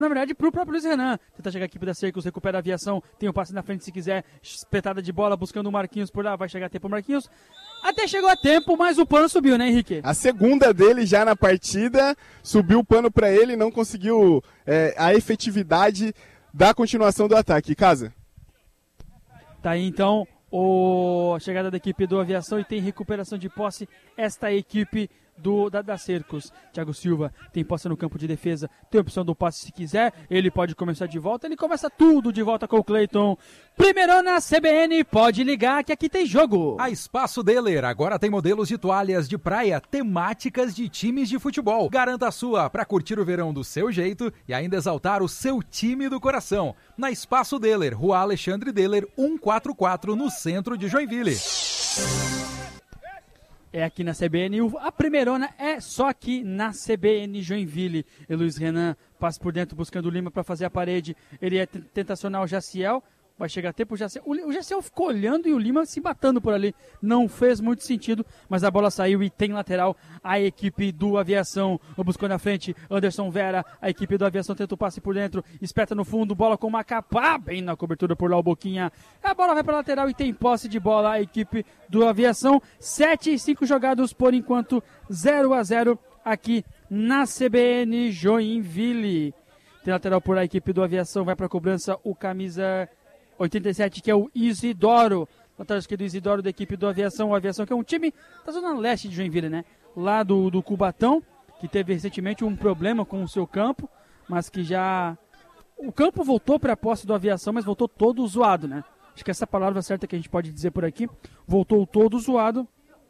na verdade, pro próprio Luiz Renan. Tenta chegar a equipe da Cercos, recupera a aviação, tem o passe na frente se quiser, espetada de bola, buscando o Marquinhos por lá, vai chegar a tempo o Marquinhos. Até chegou a tempo, mas o pano subiu, né, Henrique? A segunda dele já na partida, subiu o pano para ele, não conseguiu a efetividade da continuação do ataque. Casa? Tá aí então a chegada da equipe do Aviação e tem recuperação de posse esta equipe da Cercos. Thiago Silva tem posse no campo de defesa, tem a opção do passe se quiser, ele pode começar de volta, ele começa tudo de volta com o Cleiton. Primeiro na CBN, pode ligar que aqui tem jogo. A Espaço Deller agora tem modelos de toalhas de praia temáticas de times de futebol. Garanta a sua para curtir o verão do seu jeito e ainda exaltar o seu time do coração. Na Espaço Deller, Rua Alexandre Deller, 144, no centro de Joinville. É aqui na CBN, a primeirona é só aqui na CBN Joinville. E Luiz Renan passa por dentro buscando o Lima para fazer a parede. Ele tenta acionar o Jaciel, vai chegar a tempo o Jaciel. O Jaciel ficou olhando e o Lima se batendo por ali. Não fez muito sentido, mas a bola saiu e tem lateral a equipe do Aviação. Buscou na frente, Anderson Vera, a equipe do Aviação tenta o passe por dentro, espeta no fundo, bola com Macapá, bem na cobertura por lá o Boquinha. A bola vai para lateral e tem posse de bola a equipe do Aviação. 7-5 jogados por enquanto, 0-0 aqui na CBN Joinville. Tem lateral por a equipe do Aviação, vai para a cobrança o camisa 87, que é o Isidoro. Lateral esquerdo Isidoro da equipe do Aviação. O Aviação que é um time da zona leste de Joinville, né? Lá do Cubatão, que teve recentemente um problema com o seu campo, mas que já... O campo voltou para a posse do Aviação, mas voltou todo zoado, né? Acho que essa palavra certa que a gente pode dizer por aqui. Voltou todo zoado.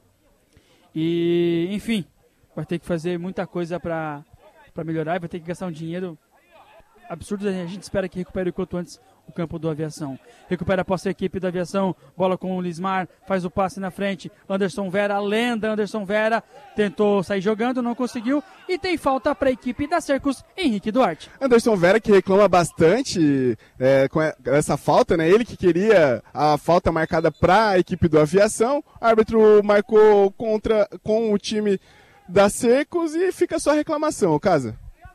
E, enfim, vai ter que fazer muita coisa para melhorar. Vai ter que gastar um dinheiro absurdo. A gente espera que recupere o quanto antes o campo do Aviação. Recupera a posse da equipe da Aviação. Bola com o Lismar. Faz o passe na frente. Anderson Vera, a lenda Anderson Vera. Tentou sair jogando, não conseguiu. E tem falta para a equipe da Cercos, Henrique Duarte. Anderson Vera que reclama bastante com essa falta, né? Ele que queria a falta marcada para a equipe do Aviação. O árbitro marcou com o time da Cercos e fica só a reclamação, Casa.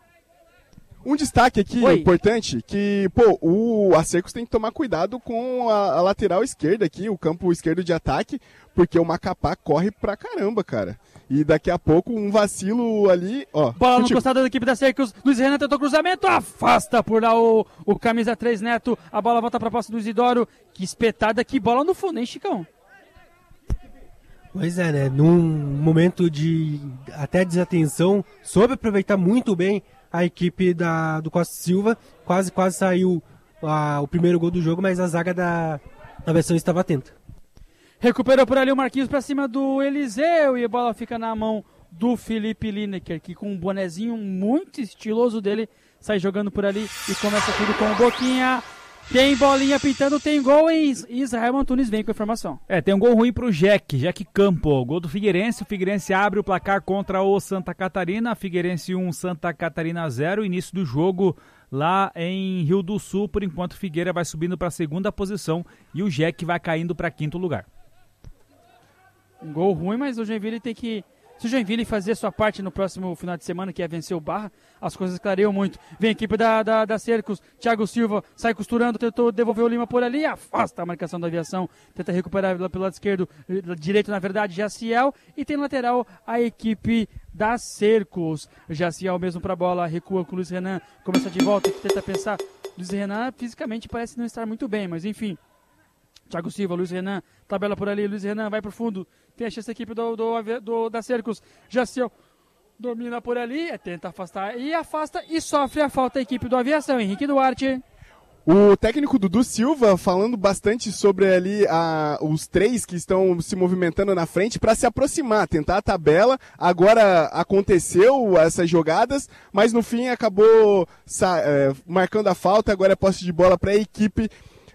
Um destaque aqui importante, que a Cercos tem que tomar cuidado com a lateral esquerda aqui, o campo esquerdo de ataque, porque o Macapá corre pra caramba, cara. E daqui a pouco um vacilo ali, ó. Bola no costado da equipe da Cercos, Luiz Renan tentou cruzamento, afasta por lá o camisa 3 Neto, a bola volta pra posse do Isidoro, que espetada, que bola no fundo, hein, Chicão? Pois é, né, num momento de até desatenção, soube aproveitar muito bem a equipe do Costa Silva, quase saiu o primeiro gol do jogo, mas a zaga da Aviação estava atenta. Recuperou por ali o Marquinhos para cima do Eliseu e a bola fica na mão do Felipe Lineker, que com um bonezinho muito estiloso dele sai jogando por ali e começa tudo com o Boquinha. Tem bolinha pintando, tem gol em Israel Antunes vem com a informação. Tem um gol ruim pro Jack Campo, gol do Figueirense, o Figueirense abre o placar contra o Santa Catarina, Figueirense 1, Santa Catarina 0, início do jogo lá em Rio do Sul, por enquanto o Figueira vai subindo para a segunda posição e o Jack vai caindo para quinto lugar. Um gol ruim, mas o Joinville tem que... Se o Joinville fazer sua parte no próximo final de semana, que é vencer o Barra, as coisas clareiam muito. Vem a equipe da Cercos, Thiago Silva sai costurando, tentou devolver o Lima por ali, afasta a marcação da Aviação, tenta recuperar pelo lado esquerdo, direito na verdade, Jaciel, e tem lateral a equipe da Cercos. Jaciel mesmo para a bola, recua com o Luiz Renan, começa de volta, tenta pensar. Luiz Renan fisicamente parece não estar muito bem, mas enfim. Thiago Silva, Luiz Renan, tabela por ali, Luiz Renan vai pro fundo, tem a chance da equipe da Cercos, Jaciel domina por ali, tenta afastar e afasta e sofre a falta a equipe do Aviação, Henrique Duarte. O técnico Dudu Silva falando bastante sobre ali os três que estão se movimentando na frente para se aproximar, tentar a tabela. Agora aconteceu essas jogadas, mas no fim acabou marcando a falta, agora é posse de bola para a equipe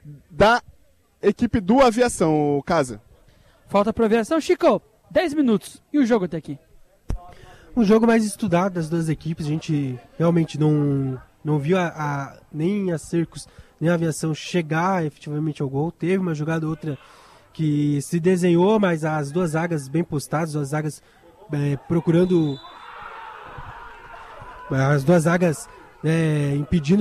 do Aviação, Casa. Falta para a Aviação, Chico, 10 minutos. E o jogo até aqui? Um jogo mais estudado das duas equipes. A gente realmente não viu nem a Cercos, nem a Aviação chegar efetivamente ao gol. Teve uma jogada ou outra que se desenhou, mas as duas zagas bem postadas, as duas zagas procurando... As duas zagas impedindo